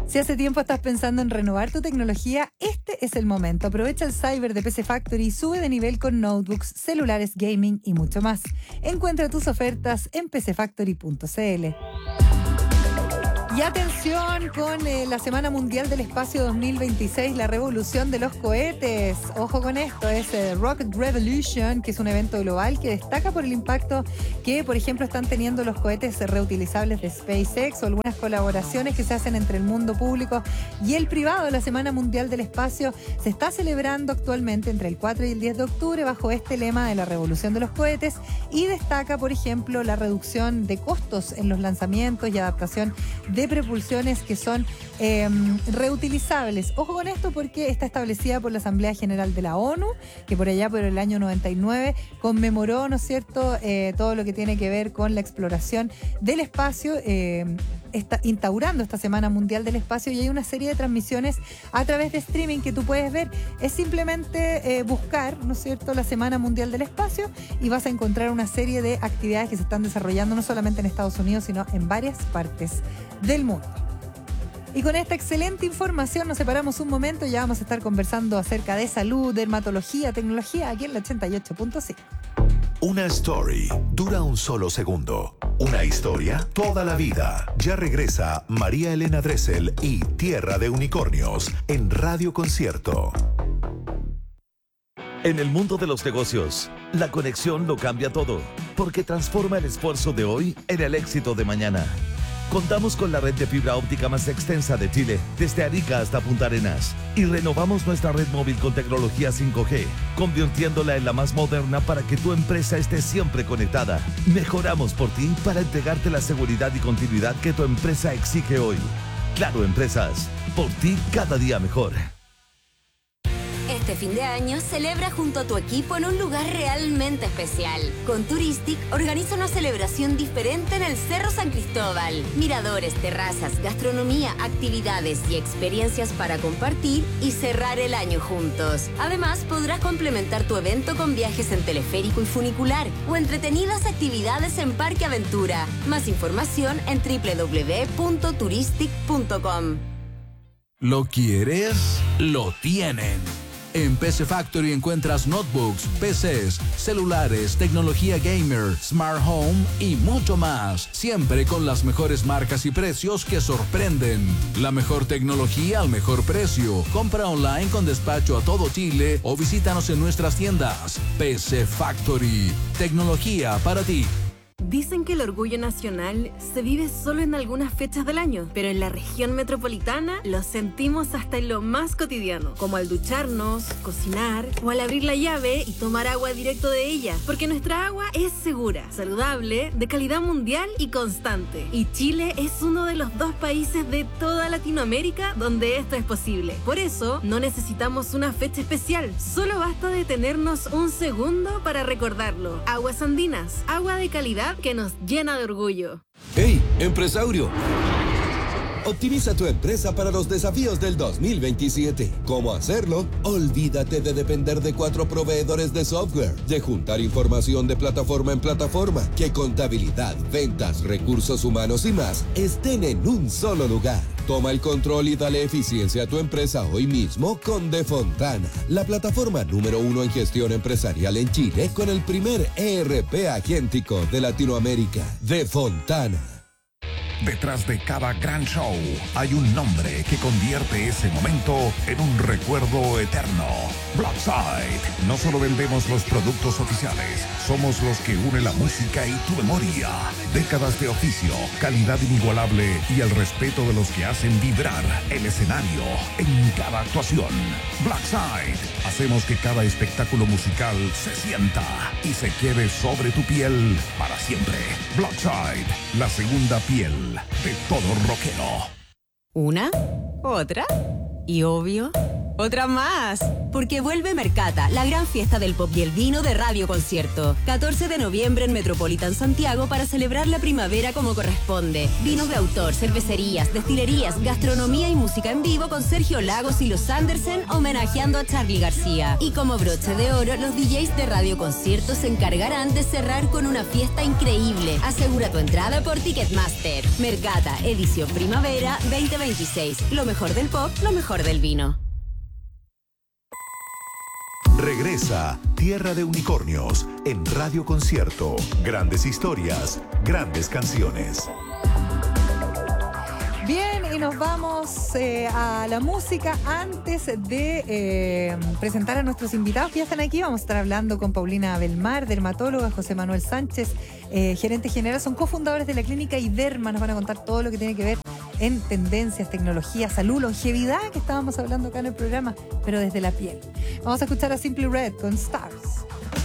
Si hace tiempo estás pensando en renovar tu tecnología, este es el momento. Aprovecha el Cyber de PC Factory y sube de nivel con notebooks, celulares, gaming y mucho más. Encuentra tus ofertas en pcfactory.cl. Y atención con la Semana Mundial del Espacio 2026, la revolución de los cohetes. Ojo con esto, es Rocket Revolution, que es un evento global que destaca por el impacto que, por ejemplo, están teniendo los cohetes reutilizables de SpaceX o algunas colaboraciones que se hacen entre el mundo público y el privado. La Semana Mundial del Espacio se está celebrando actualmente entre el 4 y el 10 de octubre bajo este lema de la revolución de los cohetes y destaca, por ejemplo, la reducción de costos en los lanzamientos y adaptación de propulsiones que son reutilizables. Ojo con esto porque está establecida por la Asamblea General de la ONU, que por allá por el año 99 conmemoró, ¿no es cierto?, todo lo que tiene que ver con la exploración del espacio, está instaurando esta Semana Mundial del Espacio, y hay una serie de transmisiones a través de streaming que tú puedes ver. Es simplemente buscar, ¿no es cierto?, la Semana Mundial del Espacio y vas a encontrar una serie de actividades que se están desarrollando no solamente en Estados Unidos, sino en varias partes del mundo. Y con esta excelente información nos separamos un momento y ya vamos a estar conversando acerca de salud, dermatología, tecnología aquí en la 88.5. Una story dura un solo segundo. Una historia toda la vida. Ya regresa María Elena Dressel y Tierra de Unicornios en Radio Concierto. En el mundo de los negocios, la conexión lo cambia todo, porque transforma el esfuerzo de hoy en el éxito de mañana. Contamos con la red de fibra óptica más extensa de Chile, desde Arica hasta Punta Arenas. Y renovamos nuestra red móvil con tecnología 5G, convirtiéndola en la más moderna para que tu empresa esté siempre conectada. Mejoramos por ti para entregarte la seguridad y continuidad que tu empresa exige hoy. Claro Empresas, por ti cada día mejor. Este fin de año celebra junto a tu equipo en un lugar realmente especial. Con Touristic organiza una celebración diferente en el Cerro San Cristóbal. Miradores, terrazas, gastronomía, actividades y experiencias para compartir y cerrar el año juntos. Además, podrás complementar tu evento con viajes en teleférico y funicular o entretenidas actividades en Parque Aventura. Más información en www.touristic.com. ¿Lo quieres? Lo tienen. En PC Factory encuentras notebooks, PCs, celulares, tecnología gamer, smart home y mucho más. Siempre con las mejores marcas y precios que sorprenden. La mejor tecnología al mejor precio. Compra online con despacho a todo Chile o visítanos en nuestras tiendas. PC Factory. Tecnología para ti. Dicen que el orgullo nacional se vive solo en algunas fechas del año, pero en la región metropolitana lo sentimos hasta en lo más cotidiano, como al ducharnos, cocinar o al abrir la llave y tomar agua directo de ella, porque nuestra agua es segura, saludable, de calidad mundial y constante. Y Chile es uno de los 2 países de toda Latinoamérica donde esto es posible. Por eso, no necesitamos una fecha especial, solo basta detenernos un segundo para recordarlo. Aguas Andinas, agua de calidad que nos llena de orgullo. ¡Hey, empresario! Optimiza tu empresa para los desafíos del 2027. ¿Cómo hacerlo? Olvídate de depender de 4 proveedores de software, de juntar información de plataforma en plataforma, que contabilidad, ventas, recursos humanos y más estén en un solo lugar. Toma el control y dale eficiencia a tu empresa hoy mismo con Defontana, la plataforma número 1 en gestión empresarial en Chile con el primer ERP agéntico de Latinoamérica. Defontana. Detrás de cada gran show hay un nombre que convierte ese momento en un recuerdo eterno. Blackside. No solo vendemos los productos oficiales, somos los que unen la música y tu memoria. Décadas de oficio, calidad inigualable y el respeto de los que hacen vibrar el escenario en cada actuación. Blackside. Hacemos que cada espectáculo musical se sienta y se quede sobre tu piel para siempre. Blackside, la segunda piel de todo rockero. Una, otra y obvio Otra más. Porque vuelve Mercata, la gran fiesta del pop y el vino de Radio Concierto. 14 de noviembre en Metropolitan Santiago para celebrar la primavera como corresponde. Vinos de autor, cervecerías, destilerías, gastronomía y música en vivo con Sergio Lagos y los Andersen homenajeando a Charly García. Y como broche de oro, los DJs de Radio Concierto se encargarán de cerrar con una fiesta increíble. Asegura tu entrada por Ticketmaster. Mercata, edición primavera 2026. Lo mejor del pop, lo mejor del vino. Regresa Tierra de Unicornios en Radio Concierto. Grandes historias, grandes canciones. Bien, y nos vamos a la música. Antes de presentar a nuestros invitados que ya están aquí, vamos a estar hablando con Paulina Belmar, dermatóloga, José Manuel Sánchez, gerente general, son cofundadores de la clínica Iderma. Nos van a contar todo lo que tiene que ver en tendencias, tecnología, salud, longevidad, que estábamos hablando acá en el programa, pero desde la piel. Vamos a escuchar a Simply Red con Stars.